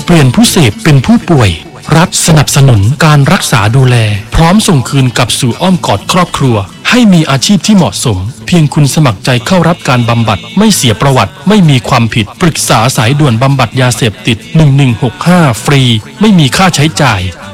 ปลี่ยนผู้เสพเป็นผู้ป่วยรัฐสนับสนุนการรักษาดูแลพร้อมส่งคืนกลับสู่อ้อมกอดครอบครัวให้มีอาชีพที่เหมาะสมเพียงคุณสมัครใจเข้ารับการบำบัดไม่เสียประวัติไม่มีความผิดปรึกษาสายด่วนบำบัดยาเสพติด1165ฟรีไม่มีค่าใช้จ่าย